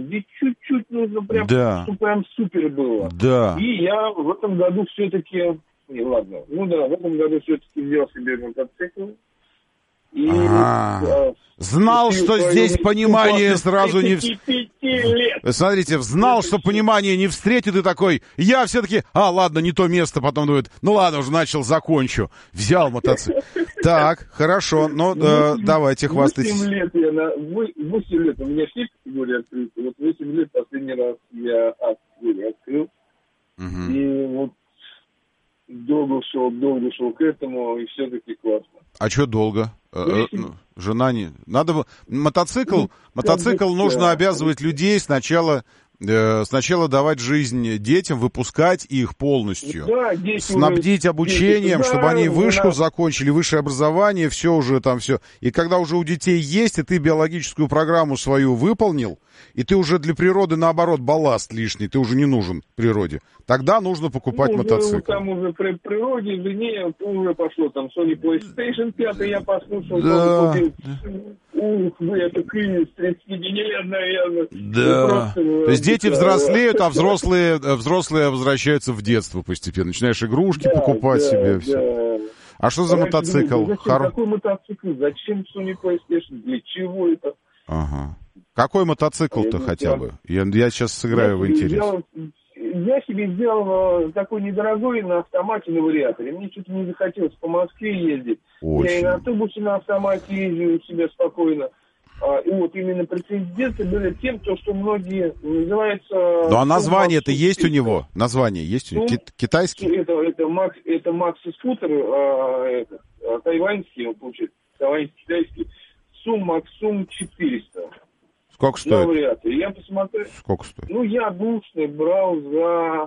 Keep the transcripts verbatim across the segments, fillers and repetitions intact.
здесь чуть-чуть нужно прям, да. чтобы прям супер было. Да. И я в этом году все-таки, не, ладно, ну да, в этом году все-таки взял себе мотоцикл. И, а, знал, что здесь понимание сразу не... лет. Смотрите, знал, что понимание не встретит, и такой, я все-таки, а, ладно, не то место, потом думает, ну ладно, уже начал, закончу. Взял мотоцикл. Так, хорошо, ну, э, давайте хвастайтесь. восемь лет я на... восемь лет, у меня все категории открыты. Вот восемь лет последний раз я открыл. Угу. И вот долго шел, долго шел к этому, и все-таки классно. А что долго? Э, ну, жена не... Надо было... Мотоцикл, ну, мотоцикл нужно да. обязывать людей сначала... Сначала давать жизнь детям, выпускать их полностью, да, снабдить уже, обучением, дети, чтобы да, они вышку да. закончили, высшее образование, все уже там все. И когда уже у детей есть, и ты биологическую программу свою выполнил, и ты уже для природы, наоборот, балласт лишний, ты уже не нужен природе, тогда нужно покупать ну, мотоцикл. Там уже при природе, жене, уже пошло там Sony PlayStation пять, я послушал, да. купил. Ух, вы, это кризис тридцатипятилетний, да. Просто, то есть дети взрослеют, а взрослые, взрослые возвращаются в детство постепенно. Начинаешь игрушки да, покупать да, себе, да. все. А что за а мотоцикл? Зачем, Хор... Какой мотоцикл? Зачем Sony PlayStation? Для чего это? Ага. Какой мотоцикл-то я хотя бы? Я, я сейчас сыграю я в интерес. Сделал, я себе сделал такой недорогой на автомате на вариаторе. Мне что-то не захотелось по Москве ездить. Очень. Я и на автобусе на автомате езжу у себя спокойно. А, и вот именно прецеденты были тем, то, что многие называется... Ну а название-то есть у него? Название есть у него? Ну, китайский? Это, это, Макс, это Макси скутер, а, это, а, тайваньский, он получается, тайваньский, китайский. Сум Максум четыреста. Сколько стоит? Вариаторе. Я посмотрел. Сколько стоит? Ну, я двухсный брал за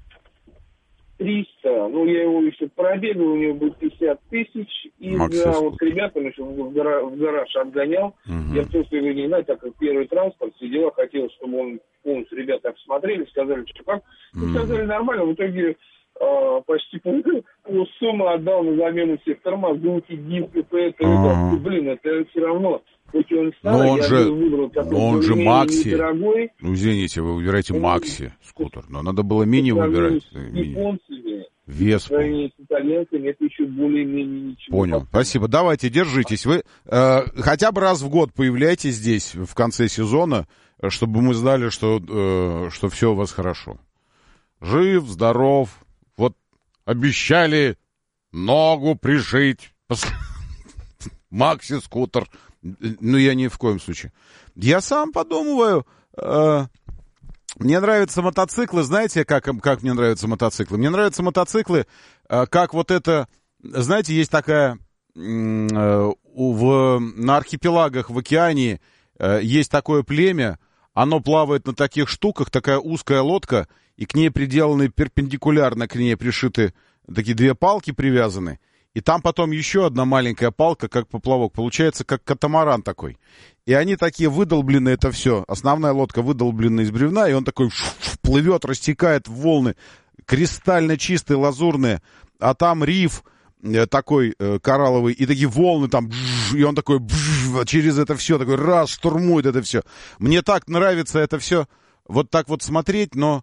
триста. Ну, я его еще пробегал, у него был пятьдесят тысяч. И Макси за, скутер. вот ребятам еще в гараж, в гараж отгонял. Угу. Я просто его не знаю, так как первый транспорт сидел, хотел, чтобы он полностью ребята посмотрели, сказали, что как. Ну, угу. сказали нормально, в итоге а, почти полсуммы отдал на замену всех тормозуки, диски, это, ага. это, блин, это все равно. Он старый, но он же, выбрал, но он же Макси. Ну, извините, вы выбираете он Макси скутер. Но надо было мини выбирать. Японцами, Веспу. с итальянцами, это еще более-менее ничего. Понял. Спасибо. Давайте, держитесь. Вы э, хотя бы раз в год появляйтесь здесь в конце сезона, чтобы мы знали, что, э, что все у вас хорошо. Жив, здоров. Вот обещали ногу пришить. Макси скутер. Ну, я ни в коем случае. Я сам подумываю. Э, мне нравятся мотоциклы. Знаете, как, как мне нравятся мотоциклы? Мне нравятся мотоциклы, э, как вот это... Знаете, есть такая... Э, в, на архипелагах в океане э, есть такое племя. Оно плавает на таких штуках, такая узкая лодка, и к ней приделаны перпендикулярно, к ней пришиты такие две палки привязаны. И там потом еще одна маленькая палка, как поплавок. Получается, как катамаран такой. И они такие выдолблены, это все. Основная лодка выдолблена из бревна, и он такой плывет, растекает в волны. Кристально чистые, лазурные. А там риф такой э, коралловый, и такие волны там, и он такой через это все, такой раз, штурмует это все. Мне так нравится это все вот так вот смотреть, но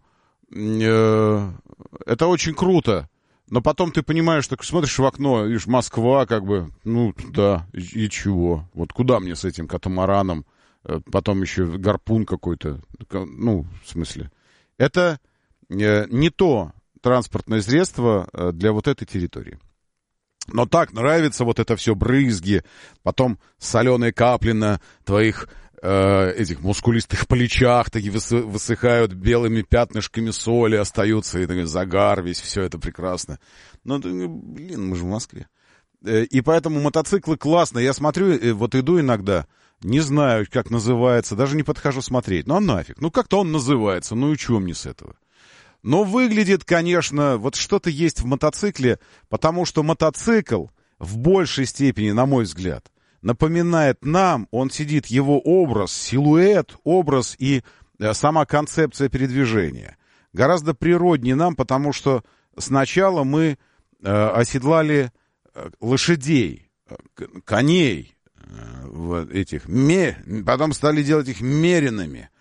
э, это очень круто. Но потом ты понимаешь, так смотришь в окно, видишь, Москва, как бы, ну, да, и, и чего? Вот куда мне с этим катамараном? Потом еще гарпун какой-то, ну, в смысле. Это э, не то транспортное средство для вот этой территории. Но так нравится вот это все, брызги, потом соленые капли на твоих э, этих мускулистых плечах, такие высы, высыхают белыми пятнышками соли, остаются, и такой загар весь, все это прекрасно. Но, блин, мы же в Москве. И поэтому мотоциклы классно. Я смотрю, вот иду иногда, не знаю, как называется, даже не подхожу смотреть. Ну, а нафиг, ну как-то он называется, ну и чего мне с этого? Но выглядит, конечно, вот что-то есть в мотоцикле, потому что мотоцикл в большей степени, на мой взгляд, напоминает нам, он сидит, его образ, силуэт, образ и сама концепция передвижения. Гораздо природнее нам, потому что сначала мы э, оседлали лошадей, коней, э, вот этих, ме, потом стали делать их меринами.